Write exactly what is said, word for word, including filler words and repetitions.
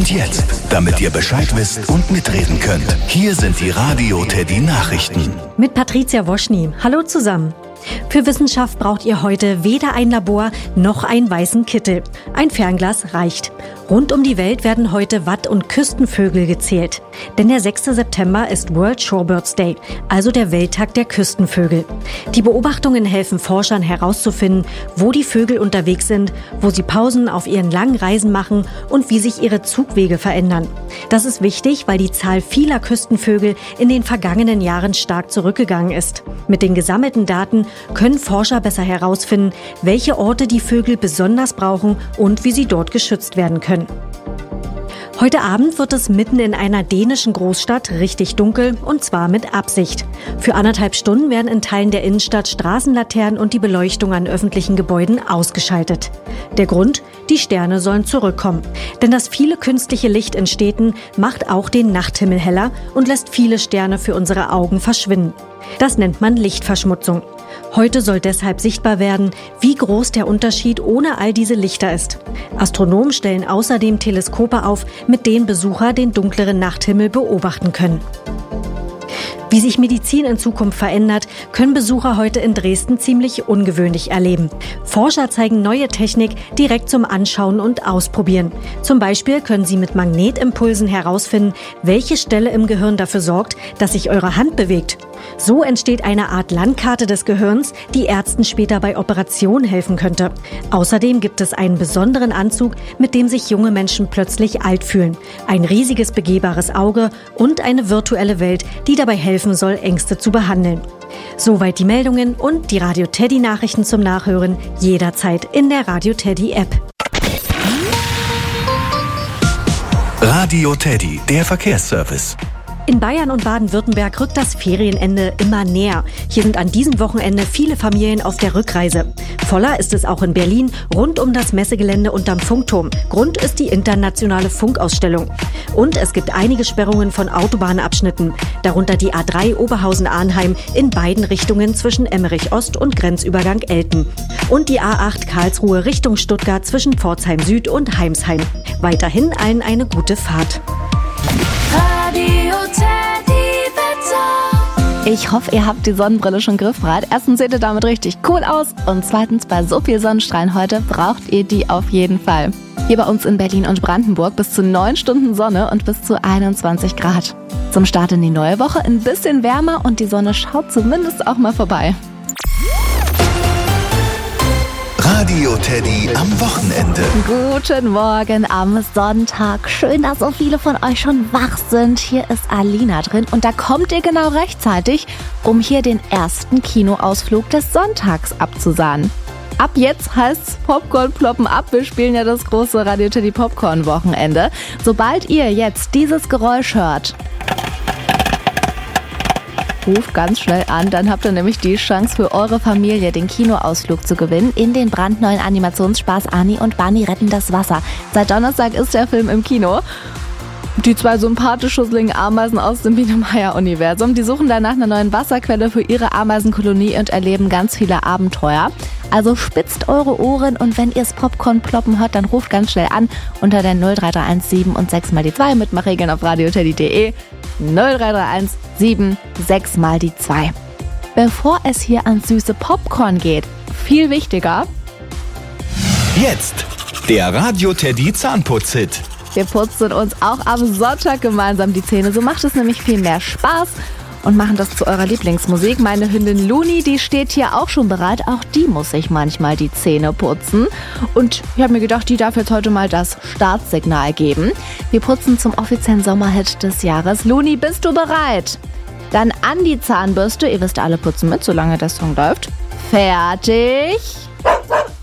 Und jetzt, damit ihr Bescheid wisst und mitreden könnt, hier sind die Radio Teddy Nachrichten. Mit Patricia Woschny. Hallo zusammen. Für Wissenschaft braucht ihr heute weder ein Labor noch einen weißen Kittel. Ein Fernglas reicht. Rund um die Welt werden heute Watt- und Küstenvögel gezählt. Denn der sechster September ist World Shorebirds Day, also der Welttag der Küstenvögel. Die Beobachtungen helfen Forschern herauszufinden, wo die Vögel unterwegs sind, wo sie Pausen auf ihren langen Reisen machen und wie sich ihre Zugwege verändern. Das ist wichtig, weil die Zahl vieler Küstenvögel in den vergangenen Jahren stark zurückgegangen ist. Mit den gesammelten Daten können Forscher besser herausfinden, welche Orte die Vögel besonders brauchen und wie sie dort geschützt werden können. Heute Abend wird es mitten in einer dänischen Großstadt richtig dunkel, und zwar mit Absicht. Für anderthalb Stunden werden in Teilen der Innenstadt Straßenlaternen und die Beleuchtung an öffentlichen Gebäuden ausgeschaltet. Der Grund? Die Sterne sollen zurückkommen. Denn das viele künstliche Licht in Städten macht auch den Nachthimmel heller und lässt viele Sterne für unsere Augen verschwinden. Das nennt man Lichtverschmutzung. Heute soll deshalb sichtbar werden, wie groß der Unterschied ohne all diese Lichter ist. Astronomen stellen außerdem Teleskope auf, mit denen Besucher den dunkleren Nachthimmel beobachten können. Wie sich Medizin in Zukunft verändert, können Besucher heute in Dresden ziemlich ungewöhnlich erleben. Forscher zeigen neue Technik direkt zum Anschauen und Ausprobieren. Zum Beispiel können sie mit Magnetimpulsen herausfinden, welche Stelle im Gehirn dafür sorgt, dass sich eure Hand bewegt. So entsteht eine Art Landkarte des Gehirns, die Ärzten später bei Operationen helfen könnte. Außerdem gibt es einen besonderen Anzug, mit dem sich junge Menschen plötzlich alt fühlen. Ein riesiges begehbares Auge und eine virtuelle Welt, die dabei helfen soll, Ängste zu behandeln. Soweit die Meldungen und die Radio Teddy Nachrichten zum Nachhören jederzeit in der Radio Teddy App. Radio Teddy, der Verkehrsservice. In Bayern und Baden-Württemberg rückt das Ferienende immer näher. Hier sind an diesem Wochenende viele Familien auf der Rückreise. Voller ist es auch in Berlin rund um das Messegelände unterm Funkturm. Grund ist die internationale Funkausstellung. Und es gibt einige Sperrungen von Autobahnabschnitten, darunter die A drei Oberhausen-Arnheim in beiden Richtungen zwischen Emmerich Ost und Grenzübergang Elten. Und die A acht Karlsruhe Richtung Stuttgart zwischen Pforzheim Süd und Heimsheim. Weiterhin allen eine gute Fahrt. Radio Teddy Wetter. Ich hoffe, ihr habt die Sonnenbrille schon griffbereit. Erstens seht ihr damit richtig cool aus und zweitens, bei so viel Sonnenstrahlen heute braucht ihr die auf jeden Fall. Hier bei uns in Berlin und Brandenburg bis zu neun Stunden Sonne und bis zu einundzwanzig Grad. Zum Start in die neue Woche ein bisschen wärmer und die Sonne schaut zumindest auch mal vorbei. Radio Teddy am Wochenende. Guten Morgen am Sonntag. Schön, dass so viele von euch schon wach sind. Hier ist Alina drin und da kommt ihr genau rechtzeitig, um hier den ersten Kinoausflug des Sonntags abzusahnen. Ab jetzt heißt's Popcorn ploppen ab. Wir spielen ja das große Radio Teddy Popcorn Wochenende. Sobald ihr jetzt dieses Geräusch hört, ruft ganz schnell an, dann habt ihr nämlich die Chance für eure Familie, den Kinoausflug zu gewinnen in den brandneuen Animationsspaß Ani und Barney retten das Wasser. Seit Donnerstag ist der Film im Kino. Die zwei sympathisch schusseligen Ameisen aus dem Biene-Meier-Universum, die suchen danach eine neue Wasserquelle für ihre Ameisenkolonie und erleben ganz viele Abenteuer. Also spitzt eure Ohren und wenn ihr das Popcorn ploppen hört, dann ruft ganz schnell an unter der null drei drei eins sieben und sechs mal die zwei. Mitmachregeln auf radioteddy punkt de. null drei drei eins sieben sechs mal die zwei. Bevor es hier ans süße Popcorn geht, viel wichtiger: Jetzt der Radio Teddy Zahnputz-Hit. Wir putzen uns auch am Sonntag gemeinsam die Zähne. So macht es nämlich viel mehr Spaß und machen das zu eurer Lieblingsmusik. Meine Hündin Luni, die steht hier auch schon bereit. Auch die muss sich manchmal die Zähne putzen. Und ich habe mir gedacht, die darf jetzt heute mal das Startsignal geben. Wir putzen zum offiziellen Sommerhit des Jahres. Luni, bist du bereit? Dann an die Zahnbürste. Ihr wisst, alle putzen mit, solange der Song läuft. Fertig.